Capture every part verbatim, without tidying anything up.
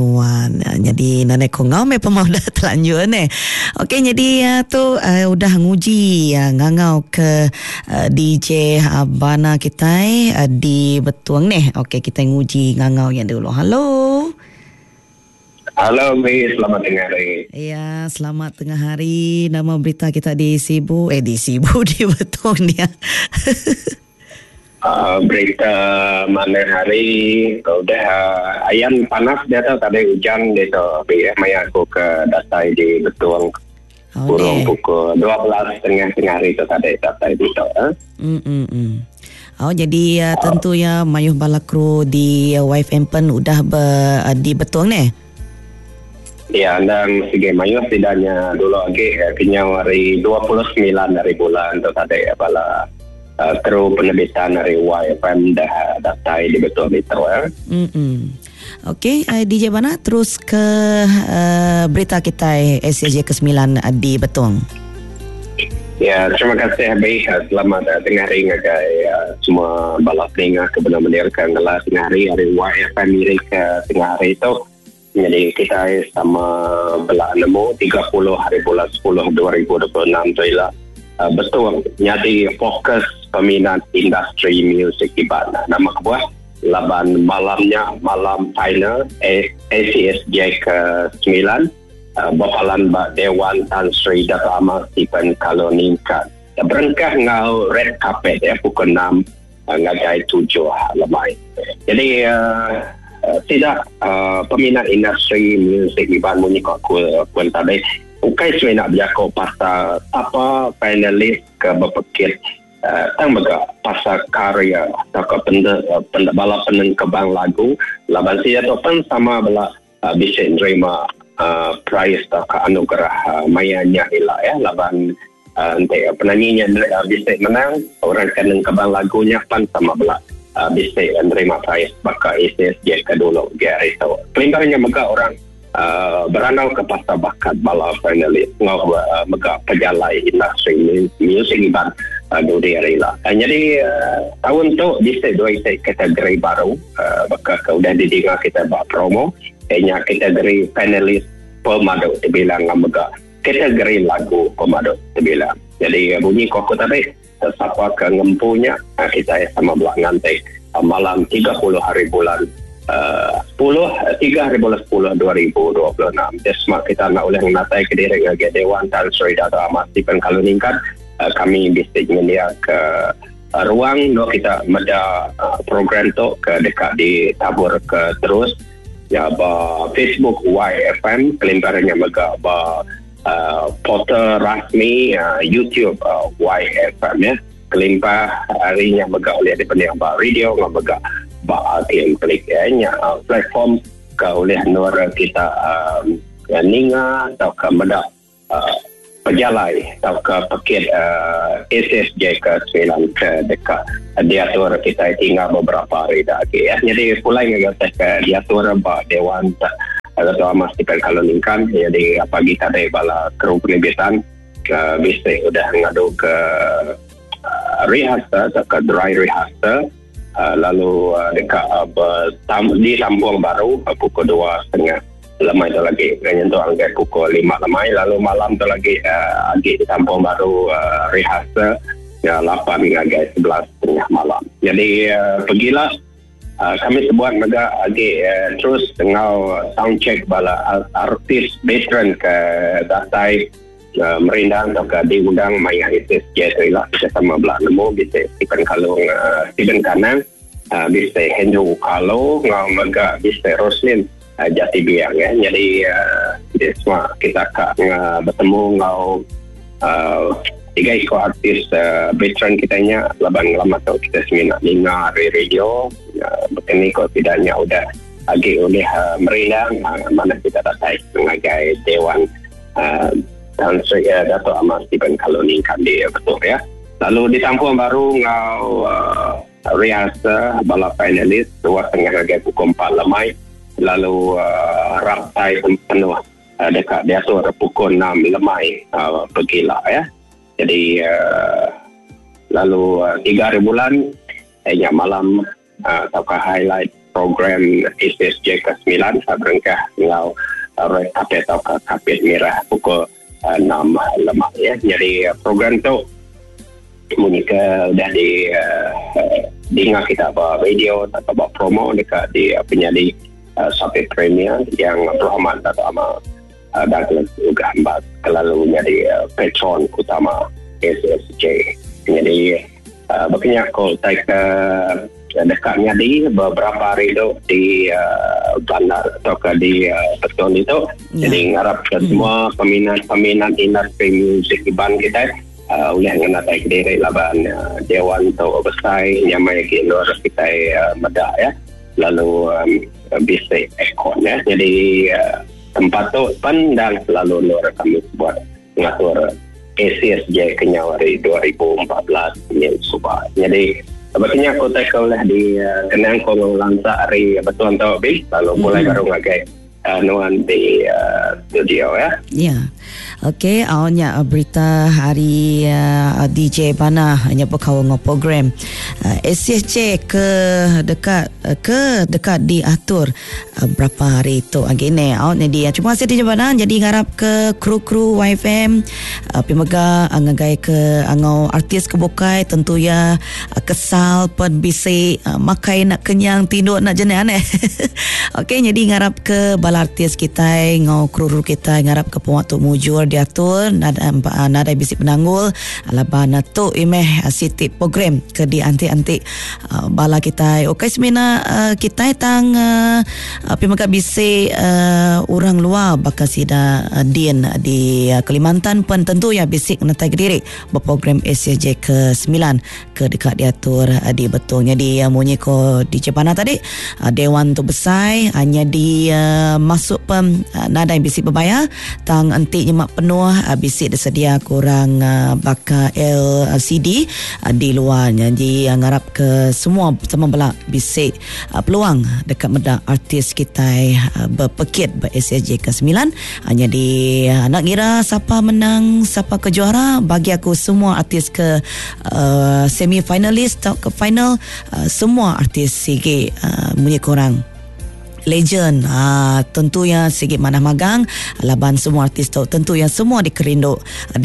Wan, jadi nenek kongau me pemau dah terlanjur ni. Okey, jadi uh, tu uh, udah nguji uh, ngangau ke uh, D J uh, Bana kita uh, di Betuang ni. Okey, kita nguji ngangau yang dulu. Halo. Halo, Mi. Selamat tengah hari. Ya, selamat tengah hari. Nama berita kita di Sibu, eh di Sibu di Betuang dia. Uh, berita mana hari udah uh, ayan panas dia tu tadi hujan dia tu biar maya aku ke Datai di Betuang Oh, kurang deh. pukul dua belas tengah tengah hari tu tadi Datai di tu eh? Hmm, hmm, hmm. Oh, jadi uh, tentunya mayuh balakru di uh, Y F M Pen udah be, uh, di Betuang ni. Ya, dan segi mayu setidaknya dulu lagi uh, kenyau hari dua puluh sembilan hari bulan tu tadi bala Uh, kru penerbitan dari Y F M dah Datai di Betuang itu eh. Hmm. Okey, uh, D J Bana terus ke uh, berita kita S C J ke sembilan uh, di Betuang. Ya, terima kasih Habib. Selamat uh, tengah hari ngagai uh, semua balap dengar ke benar-benar ke ngelas tengah hari hari Y F M milik uh, tengah hari itu. Jadi kita sama belak nemu tiga puluh hari bulan sepuluh dua ribu dua puluh enam tu ialah uh, Betuang. Jadi fokus peminat industri muzik di Bana. Nama kebuah laban malamnya malam final A C S J ke sembilan uh, bapalan Mbak Dewan Tan Sri Dato' Amar Stephen Kaloningkat. Berengkah ngau red carpet ya pukul enam uh, ngagai tujuh lemai. Jadi uh, uh, tidak uh, peminat industri muzik di Bana bunyi kok kuil tadi. Ukai saya nak bercakap pasal apa panelis ke berpikir Uh, tang baga pasal karya atau ke benda uh, benda bala peneng kebang lagu laban sia tu pun sama bala uh, bisa nerima uh, prize atau ke anugerah uh, mayanya ila ya laban uh, nanti uh, penyanyinya uh, bisa menang orang keneng kebang lagunya pun sama bala uh, bisa nerima prize baka S S J kedua gari tu kelimparnya mega orang Uh, beranau ke pasal bakat bala finalis ngau uh, mega pejalai industri muzik iban uh, duri arila. Uh, jadi uh, tahun tu bisa dua kategori baru uh, baka sudah didengar kita buat promo hanya kategori finalis pemadu dibilang mega kategori lagu pemadu dibilang. Jadi uh, bunyi koko tadi siapa ke ngempunya uh, kita sama belak ngantai uh, malam tiga puluh hari bulan Uh, sepuluh, tiga hari bulan sepuluh dua ribu dua puluh enam. Desma kita nak ulang natai ke diri ngagai Dewan Tan Sri Dato' Amar Stephen Kaloningkat. Uh, kami bisa mendia ke uh, ruang no kita meda uh, program tu ke dekat di tabur ke terus ya ba Facebook Y F M kelimparnya mega ba uh, portal rasmi uh, YouTube uh, Y F M ya kelimpah harinya mega oleh di pendiang ba radio mega ba game klik nya uh, platform ke oleh nur kita um, ninga atau ke meda uh, pejalai atau ke pakit uh, S S J ke sembilan ke dekat diatur kita tinggal beberapa hari lagi ya. Jadi pulai ngata ke diatur ba Dewan Dato' Amar Stephen Kaloningkat jadi pagi tadi bala kru penerbitan uh, bisa sudah ngadu ke uh, rehearsal atau ke dry rehearsal. Uh, lalu uh, dekat uh, bertam- di Lampung Baru uh, pukul dua setengah lemai tu lagi dengan tu angkat pukul lima lemai lalu malam tu lagi uh, lagi di Lampung Baru uh, rehearsal ya, lapan hingga sebelas setengah malam jadi uh, pergilah uh, kami sebuat mega lagi uh, terus tengau sound check bala artis veteran ke Datai Uh, merindang atau ke diundang maya S S J tu ialah kita sama belah nemu bisa Stephen Kalong uh, Stephen Kanang uh, bisa Hendro Kalo ngau mega bisa Roslin uh, Jati Biang ya. Jadi uh, semua kita kak uh, bertemu ngau uh, tiga ikut artis uh, veteran kitanya laban lama tu kita semina dengar di radio uh, berkini kok tidaknya udah lagi oleh uh, merindang uh, mana kita datang mengagai Dewan uh, Tan Sri Dato' Amar Stephen Kaloningkat dia betul ya. Lalu di Lampung Baru ngau uh, rehearsal bala finalis dua setengah lagi pukul empat lemai. Lalu uh, raptai penuh uh, dekat diatur pukul enam lemai uh, pergilah ya. Jadi uh, lalu uh, tiga hari bulan eh, malam uh, atau highlight program S S J ke sembilan berengkah ngau uh, kapit atau kapit merah pukul uh, enam lemah ya. Jadi uh, program tu Monika dah di uh, dengar kita buat video atau buat promo dekat di uh, penyali uh, sampai premier yang berhormat atau ama uh, dan juga hamba kelalu menjadi uh, patron utama S S J. Jadi uh, berkenyak kalau saya ke dekat Nyadi beberapa hari itu di uh, bandar atau ke di uh, Beton itu. Yeah. Jadi ngarap ke hmm. semua peminat-peminat industri musik di band kita uh, oleh mengenai diri laban uh, Dewan atau Besai nyamai ke luar kita uh, medak ya. Lalu um, bisik ekon ya. Jadi uh, tempat tu pandang selalu luar kami buat mengatur S S J Kenyawari dua ribu empat belas ini Subah. Jadi sebetulnya aku tak kau lah di uh, kenang kau lantak hari betul atau habis lalu mulai baru ngagai uh, nuan di uh, studio ya. Ya. Okey, awalnya uh, berita hari uh, D J Bana hanya berkau ngau program uh, S S J ke dekat uh, ke dekat diatur uh, berapa hari itu agene awalnya dia. Terima kasih D J Bana. Jadi ngarap ke kru-kru Y F M uh, pimega uh, ngagai ke angau uh, artis kebukai tentu ya uh, kesal pen bisi uh, makai nak kenyang tidur nak jenis aneh. Okey, jadi ngarap ke bala artis kita ngau kru-kru kita ngarap ke waktu mujur diatur nada nada bisik penanggul alabana tu imeh sitip program ke di antik-antik uh, bala kita. Okey semena uh, kita tang uh, pimaka bisik uh, orang luar bakal sida uh, din di uh, Kalimantan pun tentu ya bisik natai diri berprogram S S J ke sembilan ke dekat diatur uh, di Betul. Jadi uh, munyi ko di Jepana tadi uh, Dewan tu Besai hanya di uh, masuk pem uh, nada bisik berbayar tang antik nyemak penuh uh, bisik tersedia kurang uh, baka L C D uh, di luarnya. Jadi uh, ngarap ke semua sama belak bisik uh, peluang dekat medak artis kita uh, berpekit ber S S J ke sembilan hanya di uh, nak kira siapa menang siapa ke juara bagi aku semua artis ke uh, semi finalis atau ke final uh, semua artis sige uh, punya korang legend ha, tentu yang sikit mana magang laban semua artis tu tentu yang semua dikerinduk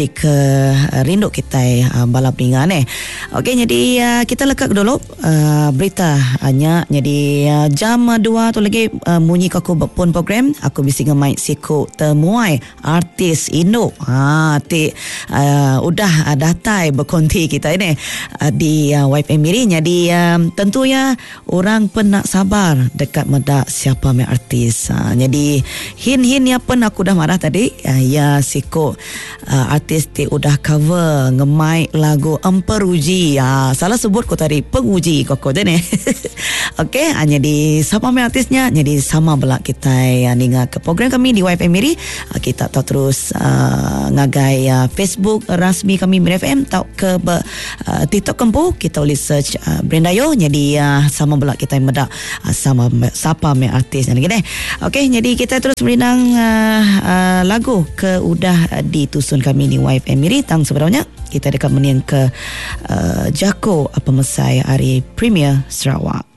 dikerinduk kita uh, balap ringan eh. Okey, jadi uh, kita lekak dulu uh, berita hanya jadi uh, jam dua tu lagi uh, munyi aku pun program aku bisi ngemai siku temuai artis Indo ha ti uh, udah uh, datai berkonti kita ini uh, di uh, Y F M Miri. Jadi uh, tentu ya orang pun nak sabar dekat medak siapa me artis. Ha, jadi hin-hin ya pun aku dah marah tadi. Ya, ya siko uh, artis ti udah cover ngemai lagu Emperuji. Ha, salah sebut ko tadi penguji koko dene. Okey, ha, jadi siapa me artisnya? Jadi sama belak kita ya, ninga ke program kami di Y F M Miri. Ha, kita tahu terus uh, ngagai uh, Facebook rasmi kami Miri F M tau ke be, uh, TikTok kempu kita boleh search uh, Brenda Yo. Jadi uh, sama belak kita medak uh, sama siapa me artis lagi deh. Okey, jadi kita terus berinang uh, uh, lagu ke udah ditusun kami di Y F M Miri tang sebenarnya kita dekat meniang ke uh, Jako Pemesai Hari Premier Sarawak.